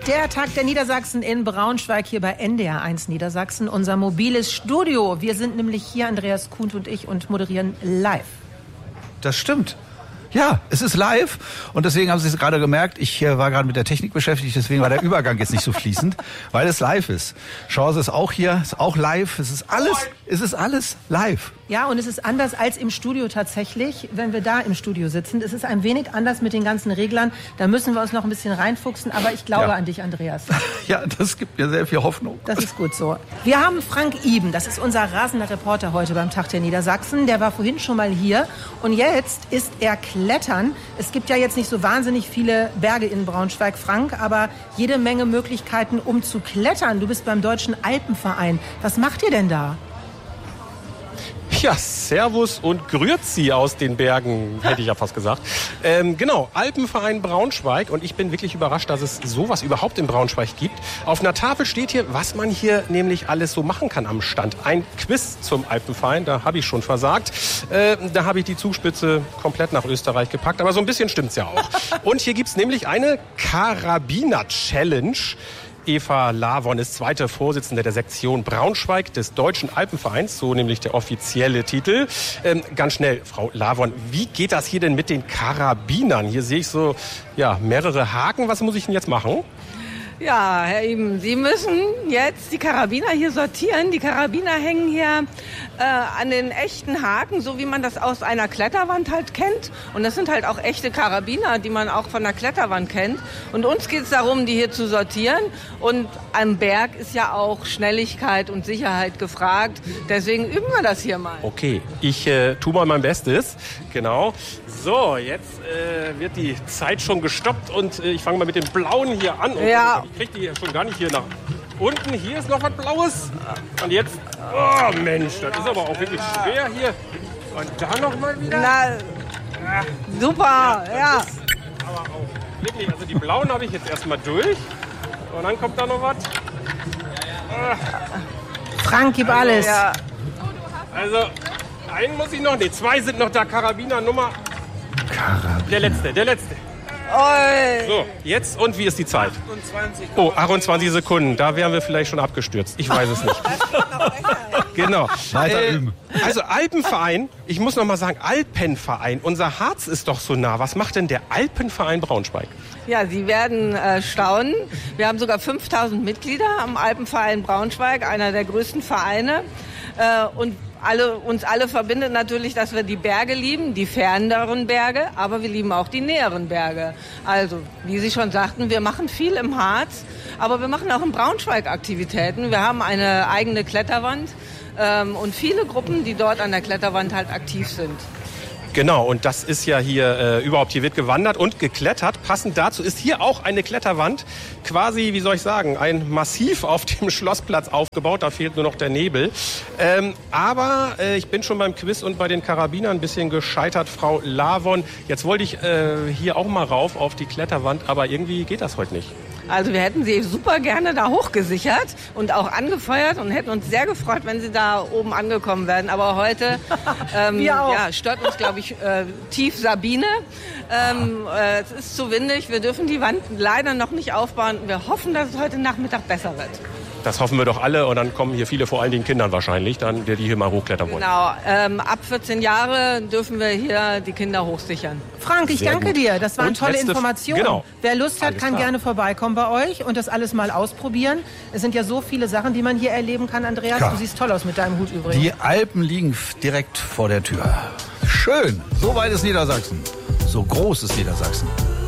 Der Tag der Niedersachsen in Braunschweig hier bei NDR1 Niedersachsen, unser mobiles Studio. Wir sind nämlich hier, Andreas Kuhn und ich, und moderieren live. Das stimmt. Ja, es ist live und deswegen haben Sie es gerade gemerkt, ich war gerade mit der Technik beschäftigt, deswegen war der Übergang jetzt nicht so fließend, weil es live ist. Chance ist auch hier, ist auch live, es ist alles live. Ja, und es ist anders als im Studio tatsächlich, wenn wir da im Studio sitzen. Es ist ein wenig anders mit den ganzen Reglern, da müssen wir uns noch ein bisschen reinfuchsen, aber ich glaube an dich, Andreas. Ja, das gibt mir sehr viel Hoffnung. Das ist gut so. Wir haben Frank Iben, das ist unser rasender Reporter heute beim Tag der Niedersachsen. Der war vorhin schon mal hier und jetzt ist er klettern. Es gibt ja jetzt nicht so wahnsinnig viele Berge in Braunschweig, Frank, aber jede Menge Möglichkeiten, um zu klettern. Du bist beim Deutschen Alpenverein. Was macht ihr denn da? Ja, Servus und Grüezi aus den Bergen, hätte ich ja fast gesagt. Genau, Alpenverein Braunschweig, und ich bin wirklich überrascht, dass es sowas überhaupt in Braunschweig gibt. Auf einer Tafel steht hier, was man hier nämlich alles so machen kann am Stand. Ein Quiz zum Alpenverein, da habe ich schon versagt. Da habe ich die Zugspitze komplett nach Österreich gepackt, aber so ein bisschen stimmt's ja auch. Und hier gibt's nämlich eine Karabiner-Challenge. Eva Lavon ist zweite Vorsitzende der Sektion Braunschweig des Deutschen Alpenvereins, so nämlich der offizielle Titel. Ganz schnell, Frau Lavon, wie geht das hier denn mit den Karabinern? Hier sehe ich so mehrere Haken. Was muss ich denn jetzt machen? Ja, Herr Iben, Sie müssen jetzt die Karabiner hier sortieren. Die Karabiner hängen hier an den echten Haken, so wie man das aus einer Kletterwand halt kennt. Und das sind halt auch echte Karabiner, die man auch von der Kletterwand kennt. Und uns geht es darum, die hier zu sortieren. Und am Berg ist ja auch Schnelligkeit und Sicherheit gefragt. Deswegen üben wir das hier mal. Okay, ich tue mal mein Bestes. Genau. So, jetzt wird die Zeit schon gestoppt und ich fange mal mit dem Blauen hier an. Ja. Ich kriege die schon gar nicht hier nach unten. Hier ist noch was Blaues. Und jetzt, oh Mensch, das ist aber auch wirklich schwer hier. Und da noch mal wieder. Na, super, ja. Ist aber auch wirklich, also die Blauen habe ich jetzt erstmal durch. Und dann kommt da noch was. Frank, gib alles. Ja. Also, einen muss ich noch, zwei sind noch da. Karabiner Nummer. Der letzte. Oi. So, jetzt und wie ist die Zeit? 28 Sekunden. Da wären wir vielleicht schon abgestürzt. Ich weiß es nicht. Genau. Weiter üben. Also Alpenverein, ich muss noch mal sagen, Alpenverein. Unser Harz ist doch so nah. Was macht denn der Alpenverein Braunschweig? Ja, Sie werden staunen. Wir haben sogar 5000 Mitglieder am Alpenverein Braunschweig, einer der größten Vereine. Und uns alle verbindet natürlich, dass wir die Berge lieben, die ferneren Berge, aber wir lieben auch die näheren Berge. Also, wie Sie schon sagten, wir machen viel im Harz, aber wir machen auch in Braunschweig Aktivitäten. Wir haben eine eigene Kletterwand und viele Gruppen, die dort an der Kletterwand halt aktiv sind. Genau, und das ist ja hier hier wird gewandert und geklettert. Passend dazu ist hier auch eine Kletterwand, quasi, wie soll ich sagen, ein Massiv auf dem Schlossplatz aufgebaut. Da fehlt nur noch der Nebel. Aber ich bin schon beim Quiz und bei den Karabinern ein bisschen gescheitert, Frau Lavon. Jetzt wollte ich hier auch mal rauf auf die Kletterwand, aber irgendwie geht das heute nicht. Also wir hätten Sie super gerne da hochgesichert und auch angefeuert und hätten uns sehr gefreut, wenn Sie da oben angekommen wären. Aber heute stört uns, glaube ich, tief Sabine. Es ist zu windig, wir dürfen die Wand leider noch nicht aufbauen. Wir hoffen, dass es heute Nachmittag besser wird. Das hoffen wir doch alle und dann kommen hier viele, vor allen Dingen Kindern wahrscheinlich, dann, die hier mal hochklettern wollen. Genau, ab 14 Jahre dürfen wir hier die Kinder hochsichern. Frank, ich danke dir. Das waren und tolle Informationen. Genau. Wer Lust hat, kann gerne vorbeikommen bei euch und das alles mal ausprobieren. Es sind ja so viele Sachen, die man hier erleben kann, Andreas. Ja. Du siehst toll aus mit deinem Hut übrigens. Die Alpen liegen direkt vor der Tür. Schön. So weit ist Niedersachsen. So groß ist Niedersachsen.